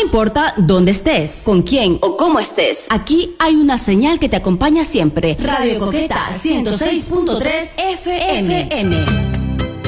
importa dónde estés, con quién o cómo estés, aquí hay una señal que te acompaña siempre. Radio Coqueta 106.3 FM.